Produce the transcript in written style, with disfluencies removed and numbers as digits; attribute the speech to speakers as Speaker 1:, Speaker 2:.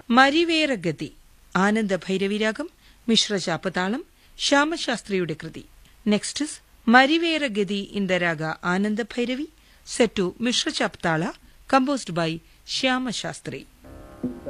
Speaker 1: മരിവേറഗതി ആനന്ദഭൈരവിരാഗം മിശ്രചാപ്പതാളം ശ്യാമശാസ്ത്രിയുടെ കൃതി. Next is മരിവേറഗതി in the raga Anandabhairavi set to Mishra Chaptala composed by Shyama Shastri.